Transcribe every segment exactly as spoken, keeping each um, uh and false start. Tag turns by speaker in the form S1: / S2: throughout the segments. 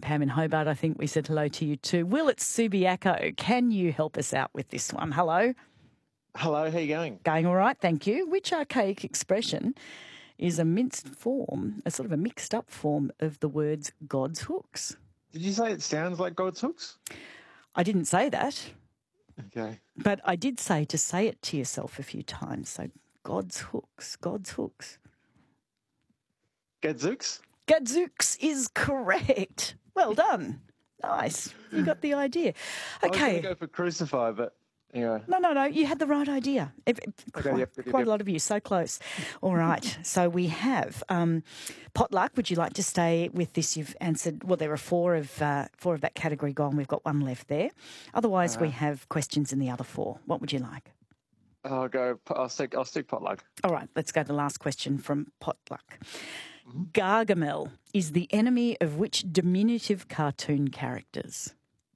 S1: Pam in Hobart, I think we said hello to you too. Will, it's Subiaco. Can you help us out with this one? Hello.
S2: Hello, how you going?
S1: Going all right, thank you. Which archaic expression is a minced form, a sort of a mixed up form of the words God's hooks?
S2: Did you say it sounds like God's hooks?
S1: I didn't say that.
S2: Okay.
S1: But I did say to say it to yourself a few times. So God's hooks, God's hooks.
S2: Gadzooks?
S1: Gadzooks is correct. Well done. Nice. You got the idea.
S2: I was
S1: Okay.
S2: going to go for crucify, but anyway.
S1: No, no, no. You had the right idea. It, it,
S2: Okay,
S1: quite
S2: yep, yep,
S1: quite
S2: yep.
S1: a lot of you. So close. All right. So we have um, potluck. Would you like to stay with this? You've answered. Well, there are four of uh, four of that category gone. We've got one left there. Otherwise, we
S2: Uh-huh.
S1: have questions in the other four. What would you like?
S2: I'll go, I'll stick, I'll stick potluck.
S1: All right. Let's go to the last question from potluck.
S2: Mm-hmm.
S1: Gargamel is the enemy of which diminutive cartoon characters?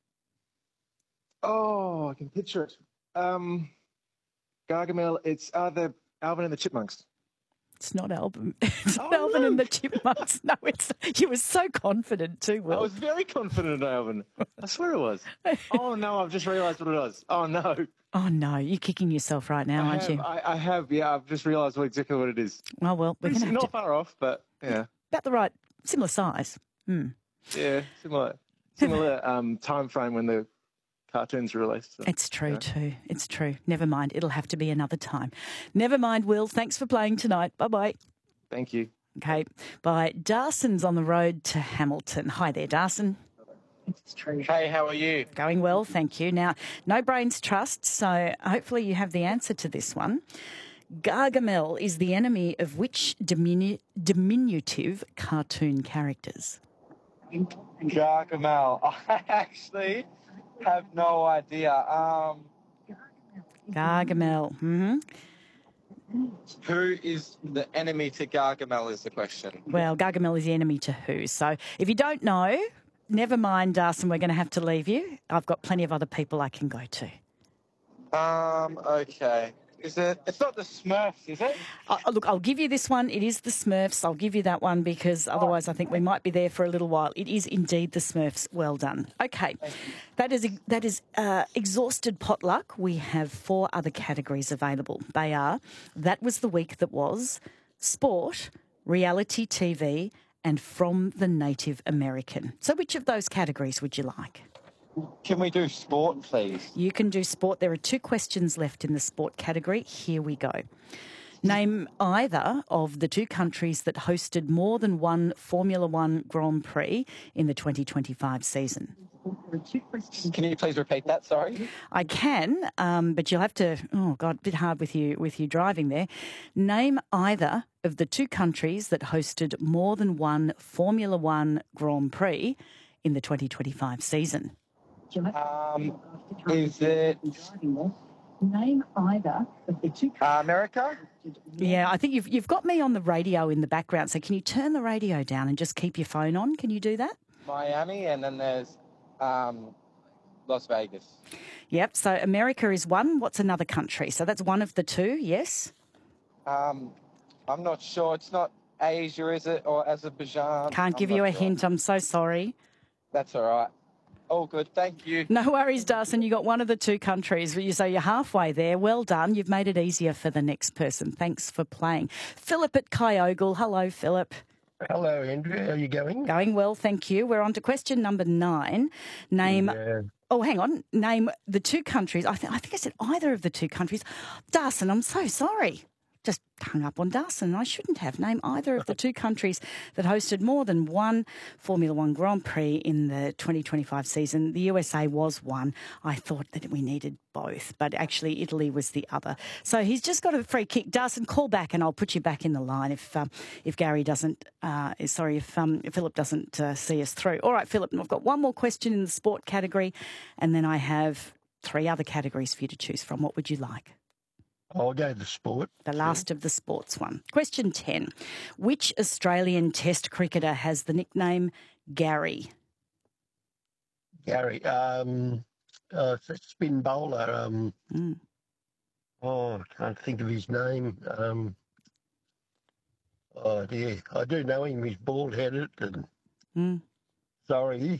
S2: Oh, I can picture it. Um, Gargamel, it's uh, the Alvin and the Chipmunks.
S1: It's not Alvin. It's not
S2: Oh,
S1: Alvin and the
S2: look.
S1: Chipmunks. No, it's. You were so confident too,
S2: I
S1: Will.
S2: was very confident, Alvin. I swear it was. Oh, no, I've just realised what it was. Oh, no.
S1: Oh no, you're kicking yourself right now,
S2: I
S1: aren't
S2: have,
S1: you?
S2: I, I have, yeah, I've just realised what, exactly what it is.
S1: Oh well, we're going to
S2: It's
S1: have
S2: not
S1: to
S2: far off, but yeah.
S1: about the right, similar size. Hmm.
S2: Yeah, similar, similar um, time frame when the cartoons were released. So,
S1: It's true
S2: yeah.
S1: too. It's true. Never mind. It'll have to be another time. Never mind, Will. Thanks for playing tonight. Bye bye.
S2: Thank you.
S1: Okay. Bye. Darson's on the road to Hamilton. Hi there, Darson.
S3: It's true. Hey, how are you?
S1: Going well, thank you. Now, no brains trust, so hopefully you have the answer to this one. Gargamel is the enemy of which diminu- diminutive cartoon characters?
S3: Gargamel. I actually have no idea. Um,
S1: Gargamel. hmm
S3: who is the enemy to Gargamel is the question.
S1: Well, Gargamel is the enemy to who? So if you don't know, never mind, Darson, we're going to have to leave you. I've got plenty of other people I can go to.
S3: Um, okay. Is it? It's not the Smurfs, is it?
S1: Uh, look, I'll give you this one. It is the Smurfs. I'll give you that one because otherwise I think we might be there for a little while. It is indeed the Smurfs. Well done. Okay. That is that is uh, exhausted potluck. We have four other categories available. They are That Was the Week That Was, Sport, Reality T V and From the Native American. So which of those categories would you like?
S3: Can we do sport, please?
S1: You can do sport. There are two questions left in the sport category. Here we go. Name either of the two countries that hosted more than one Formula One Grand Prix in the twenty twenty-five season.
S3: Can you please repeat that? Sorry.
S1: I can, um, but you'll have to. Oh God, a bit hard with you with you driving there. Name either of the two countries that hosted more than one Formula One Grand Prix in the twenty twenty-five season.
S3: Um, is it
S4: Name either of the two
S3: uh, America?
S1: Yeah, I think you've you've got me on the radio in the background. So can you turn the radio down and just keep your phone on? Can you do that?
S3: Miami, and then there's um, Las Vegas.
S1: Yep. So America is one. What's another country? So that's one of the two. Yes.
S3: Um, I'm not sure. It's not Asia, is it? Or Azerbaijan?
S1: Can't
S3: I'm
S1: give
S3: not
S1: you a
S3: sure.
S1: hint. I'm so sorry.
S3: That's all right. All good. Thank you.
S1: No worries, Darson. You got one of the two countries. So you're halfway there. Well done. You've made it easier for the next person. Thanks for playing. Philip at Kyogle. Hello, Philip.
S5: Hello, Andrew. How are you going?
S1: Going well, thank you. We're on to question number nine. Name.
S5: Yeah.
S1: Oh, hang on. Name the two countries. I, th- I think I said either of the two countries. Darson, I'm so sorry. Just hung up on Darson. I shouldn't have. Name either of the two countries that hosted more than one Formula One Grand Prix in the twenty twenty-five season. The U S A was one. I thought that we needed both, but actually Italy was the other. So he's just got a free kick. Darson, call back and I'll put you back in the line if um, if Gary doesn't, uh, sorry, if, um, if Philip doesn't uh, see us through. All right, Philip, I've got one more question in the sport category and then I have three other categories for you to choose from. What would you like?
S5: I'll go to sport.
S1: The last of the sports one. Question ten. Which Australian Test cricketer has the nickname Gary?
S5: Gary, um, uh, spin bowler. Um,
S1: Mm.
S5: oh, I can't think of his name. Um, oh, dear. I do know him. He's bald-headed and
S1: Mm.
S5: sorry.